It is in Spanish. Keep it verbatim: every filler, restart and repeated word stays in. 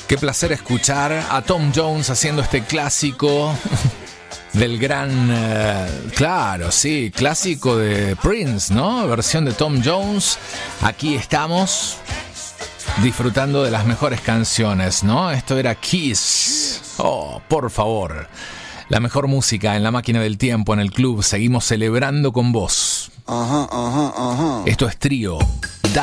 Qué placer escuchar a Tom Jones haciendo este clásico del gran... Uh, claro, sí, clásico de Prince, ¿no? Versión de Tom Jones. Aquí estamos disfrutando de las mejores canciones, ¿no? Esto era Kiss. Oh, por favor. La mejor música en la máquina del tiempo, en el club. Seguimos celebrando con vos. Ajá, ajá, ajá. Esto es Trío.